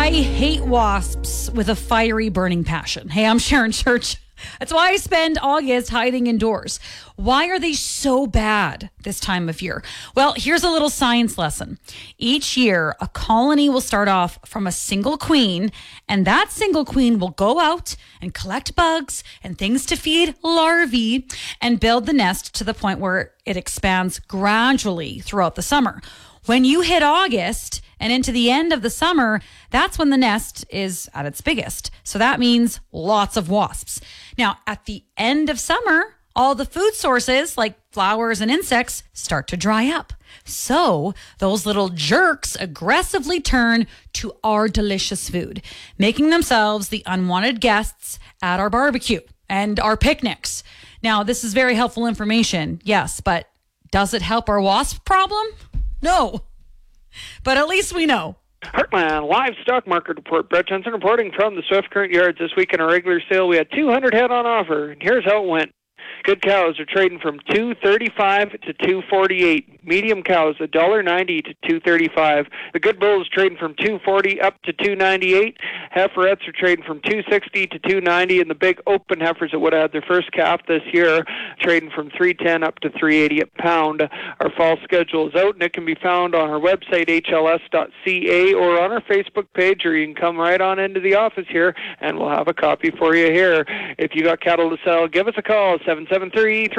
I hate wasps with a fiery, burning passion. Hey, I'm Sharon Church. That's why I spend August hiding indoors. Why are they so bad this time of year? Well, here's a little science lesson. Each year, a colony will start off from a single queen, and that single queen will go out and collect bugs and things to feed larvae and build the nest to the point where it expands gradually throughout the summer. When you hit August and into the end of the summer, that's when the nest is at its biggest. So that means lots of wasps. Now, at the end of summer, all the food sources like flowers and insects start to dry up. So those little jerks aggressively turn to our delicious food, making themselves the unwanted guests at our barbecue and our picnics. Now, this is very helpful information, yes, but does it help our wasp problem? No, but at least we know. Heartland Livestock Market Report. Brett Jensen reporting from the Swift Current Yards. This week in our regular sale, we had 200 head on offer. And here's how it went. Good cows are trading from $2.35 to $2.48. Medium cows $1.90 to $2.35. The good bulls trading from $2.40 up to $2.98. Heiferettes are trading from $2.60 to $2.90, and the big open heifers that would have had their first calf this year trading from $3.10 up to $3.80 a pound. Our fall schedule is out, and it can be found on our website hls.ca or on our Facebook page, or you can come right on into the office here, and we'll have a copy for you here. If you got cattle to sell, give us a call 773